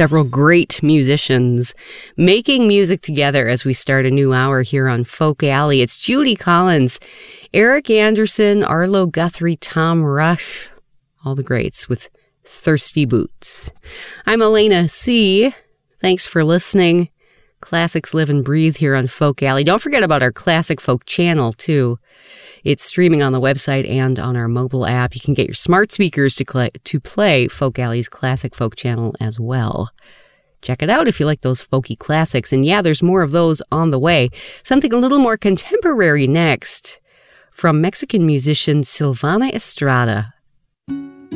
several great musicians making music together as we start a new hour here on Folk Alley. It's Judy Collins, Eric Anderson, Arlo Guthrie, Tom Rush, all the greats with Thirsty Boots. I'm Elena C. Thanks for listening. Classics live and breathe here on Folk Alley. Don't forget about our Classic Folk channel, too. It's streaming on the website and on our mobile app. You can get your smart speakers to play Folk Alley's Classic Folk channel as well. Check it out if you like those folky classics. And yeah, there's more of those on the way. Something a little more contemporary next from Mexican musician Silvana Estrada.